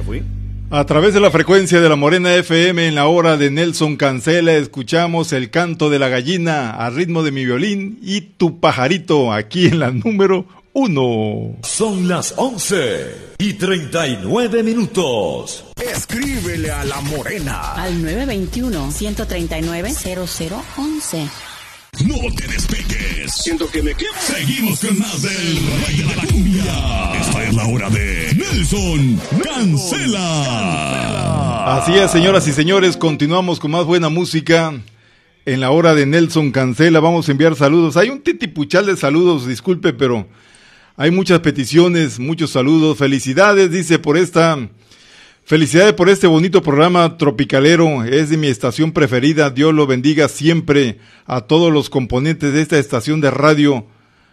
fui. A través de la frecuencia de la Morena FM, en la hora de Nelson Cancela, escuchamos el canto de la gallina a ritmo de mi violín y tu pajarito, aquí en la número 1. Son las 11:39. Escríbele a la Morena al 921-139-0011. No te despegues. Siento que me quemo. Seguimos con más del Rey de la Cumbia. Esta es la hora de Nelson Cancela. Así es, señoras y señores, continuamos con más buena música. En la hora de Nelson Cancela vamos a enviar saludos. Hay un titipuchal de saludos, disculpe, pero hay muchas peticiones, muchos saludos. Felicidades, dice, Felicidades por este bonito programa tropicalero, es de mi estación preferida, Dios lo bendiga siempre a todos los componentes de esta estación de radio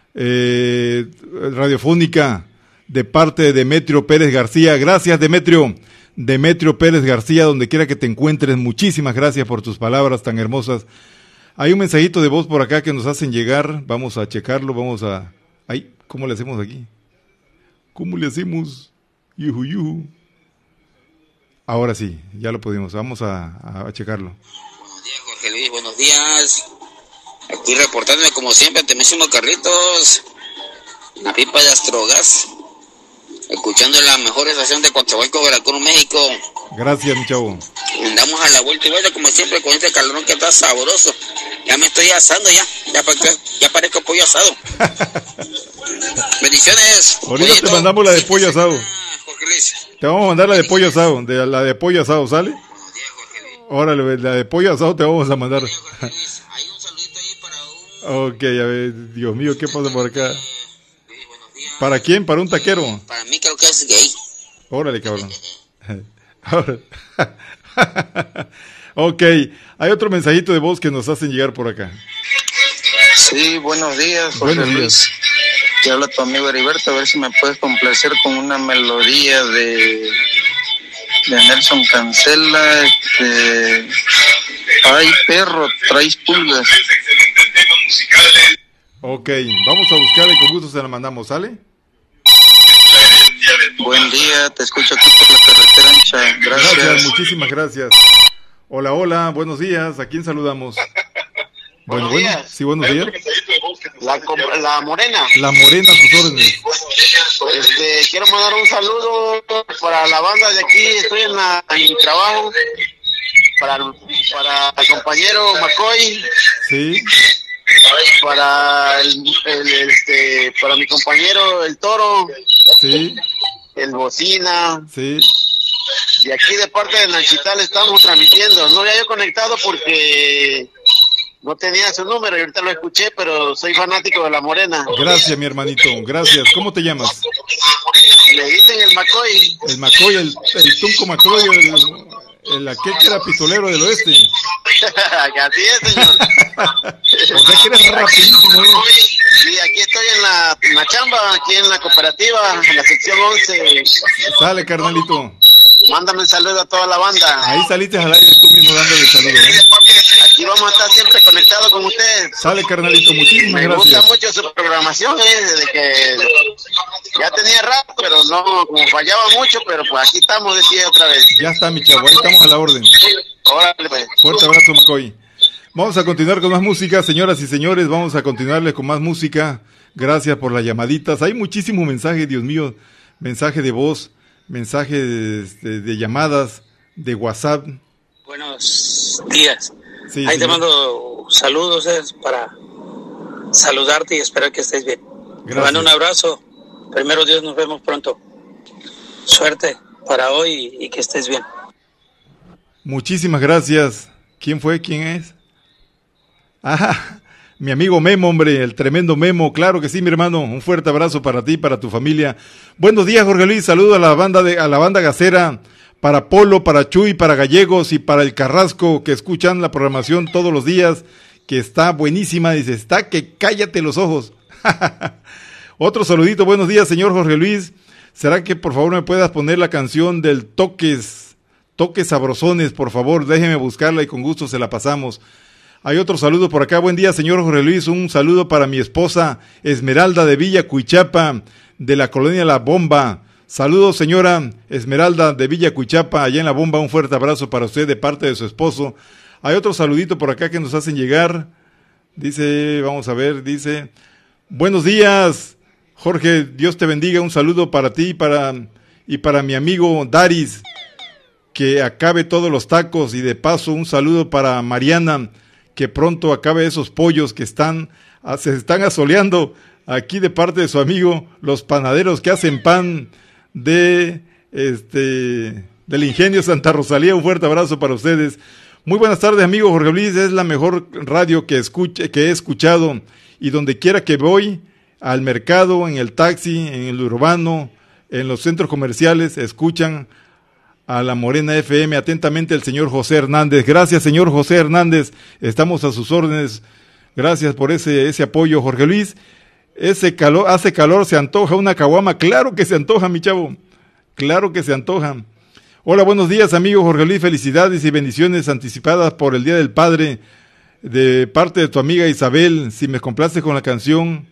radiofónica de parte de Demetrio Pérez García. Gracias, Demetrio Pérez García, donde quiera que te encuentres, muchísimas gracias por tus palabras tan hermosas. Hay un mensajito de voz por acá que nos hacen llegar, vamos a checarlo, Ay, ¿cómo le hacemos aquí? ¿Cómo le hacemos? Yuhu. Ahora sí, ya lo pudimos, vamos a checarlo. Buenos días, Jorge Luis, buenos días. Aquí reportándome como siempre, Temísimo Carritos, la pipa de Astrogas, escuchando la mejor estación de Coatzacoalcos, Veracruz, México. Gracias, mi chavo. Andamos a la vuelta y vuelta como siempre con este calorón que está sabroso. Ya me estoy asando ya parezco pollo asado. Bendiciones. Ahorita te mandamos la de pollo asado. Jorge Luis. Te vamos a mandar la de pollo asado, la de pollo asado, ¿sale? Buenos días, Jorge Luis. Órale, la de pollo asado te vamos a mandar. Hay un saludito ahí para Ok, a ver, Dios mío, ¿qué pasa por acá? buenos días. ¿Para quién? ¿Para un taquero? Para mí creo que es gay. Órale, cabrón. Ok, hay otro mensajito de voz que nos hacen llegar por acá. Sí, buenos días, Jorge Buenos días. Luis. Te habla tu amigo Heriberto, a ver si me puedes complacer con una melodía de Nelson Cancela. Ay, perro, traes pulgas. Ok, vamos a buscarla y con gusto se la mandamos, ¿sale? Buen día, te escucho aquí por la carretera ancha. Gracias. Muchísimas gracias. Hola, buenos días, ¿a quién saludamos? Buenos días. Sí, buenos días. La Morena. La Morena, a sus órdenes. Quiero mandar un saludo para la banda de aquí, estoy en mi trabajo, para el compañero McCoy, Sí, para para mi compañero el Toro, sí, el Bocina, sí. y aquí de parte de Nanchital estamos transmitiendo. No había yo conectado porque no tenía su número y ahorita lo escuché, pero soy fanático de la Morena. Gracias, mi hermanito, gracias. ¿Cómo te llamas? Le dicen el McCoy. El McCoy, el Tunco McCoy, el aquel que era pistolero del oeste. Así es, señor. O sea que eres rapidísimo, ¿eh? Sí, aquí estoy en la chamba, aquí en la cooperativa, en la sección 11. Sale, carnalito. Mándame un saludo a toda la banda. Ahí saliste al aire tú mismo dándole saludo, ¿eh? Aquí vamos a estar siempre conectados con ustedes. Sale, carnalito, muchísimas Me gusta gracias. mucho su programación, desde que ya tenía rato, pero no, como fallaba mucho, pero pues aquí estamos de pie otra vez. Ya está, mi chavo, ahí estamos a la orden. Órale, pues. Fuerte abrazo, McCoy. Vamos a continuar con más música, señoras y señores, vamos a continuarles con más música. Gracias por las llamaditas. Hay muchísimos mensajes, Dios mío, mensaje de voz, mensaje de llamadas, de WhatsApp. Buenos días. Sí, Ahí te señor. mando saludos para saludarte y esperar que estés bien. Te mando un abrazo. Primero Dios, nos vemos pronto. Suerte para hoy y que estés bien. Muchísimas gracias. ¿Quién fue? ¿Quién es? Ah, mi amigo Memo, hombre, el tremendo Memo. Claro que sí, mi hermano. Un fuerte abrazo para ti, para tu familia. Buenos días, Jorge Luis. Saludos a la banda gasera, para Polo, para Chuy, para Gallegos y para el Carrasco, que escuchan la programación todos los días, que está buenísima. Dice, está que cállate los ojos. Otro saludito. Buenos días, señor Jorge Luis. ¿Será que por favor me puedas poner la canción del Toques Sabrosones? Por favor, déjeme buscarla y con gusto se la pasamos. Hay otro saludo por acá. Buen día, señor Jorge Luis. Un saludo para mi esposa Esmeralda de Villa Cuichapa, de la colonia La Bomba. Saludos, señora Esmeralda de Villa Cuichapa, allá en La Bomba. Un fuerte abrazo para usted de parte de su esposo. Hay otro saludito por acá que nos hacen llegar. Dice, vamos a ver, dice, buenos días, Jorge, Dios te bendiga. Un saludo para ti y para mi amigo Daris, que acabe todos los tacos. Y de paso, un saludo para Mariana, que pronto acabe esos pollos que se están asoleando aquí de parte de su amigo, los panaderos que hacen pan del Ingenio Santa Rosalía. Un fuerte abrazo para ustedes. Muy buenas tardes, amigo Jorge Luis. Es la mejor radio que he escuchado, y donde quiera que voy, al mercado, en el taxi, en el urbano, en los centros comerciales, escuchan a la Morena FM. Atentamente, el señor José Hernández. Gracias, señor José Hernández. Estamos a sus órdenes. Gracias por ese apoyo, Jorge Luis. Hace calor, se antoja una caguama. Claro que se antoja, mi chavo. Claro que se antoja. Hola, buenos días, amigo Jorge Luis. Felicidades y bendiciones anticipadas por el Día del Padre de parte de tu amiga Isabel. Si me complaces con la canción.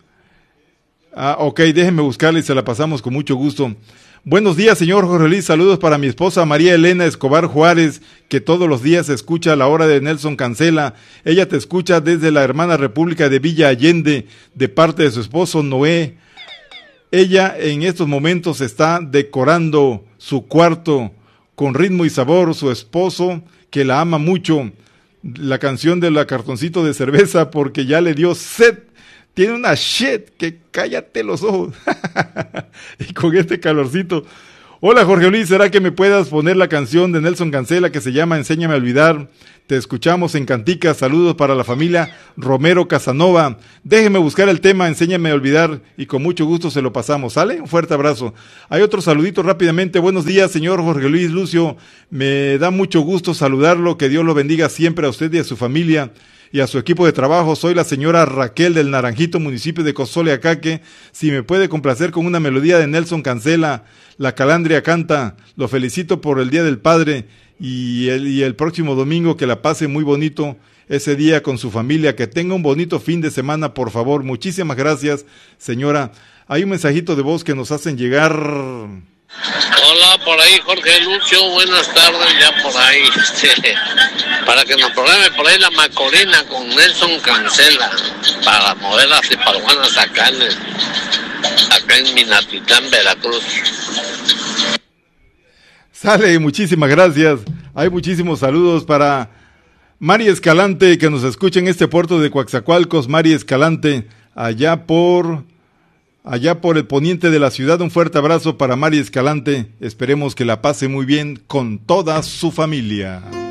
Ok, déjenme buscarla y se la pasamos con mucho gusto. Buenos días, señor Jorge Luis. Saludos para mi esposa María Elena Escobar Juárez, que todos los días escucha a la hora de Nelson Cancela. Ella te escucha desde la hermana República de Villa Allende, de parte de su esposo Noé. Ella en estos momentos está decorando su cuarto con ritmo y sabor. Su esposo, que la ama mucho, la canción de la cartoncito de cerveza, porque ya le dio sed. Tiene una shit que cállate los ojos. Y con este calorcito. Hola, Jorge Luis, ¿será que me puedas poner la canción de Nelson Cancela que se llama Enséñame a olvidar? Te escuchamos en Cantica. Saludos para la familia Romero Casanova. Déjeme buscar el tema Enséñame a olvidar y con mucho gusto se lo pasamos. ¿Sale? Un fuerte abrazo. Hay otro saludito rápidamente. Buenos días, señor Jorge Luis Lucio. Me da mucho gusto saludarlo. Que Dios lo bendiga siempre a usted y a su familia y a su equipo de trabajo. Soy la señora Raquel del Naranjito, municipio de Cozoleacaque. Si me puede complacer con una melodía de Nelson Cancela, La Calandria canta. Lo felicito por el Día del Padre y el próximo domingo, que la pase muy bonito ese día con su familia. Que tenga un bonito fin de semana, por favor. Muchísimas gracias, señora. Hay un mensajito de voz que nos hacen llegar. Hola, por ahí Jorge Lucio, buenas tardes, ya por ahí, para que nos programe por ahí la Macorina con Nelson Cancela, para moverlas y paruanas acá en Minatitán, Veracruz. Sale, muchísimas gracias. Hay muchísimos saludos para Mari Escalante, que nos escucha en este puerto de Coaxacualcos. Mari Escalante, allá por el poniente de la ciudad. Un fuerte abrazo para Mari Escalante. Esperemos que la pase muy bien con toda su familia.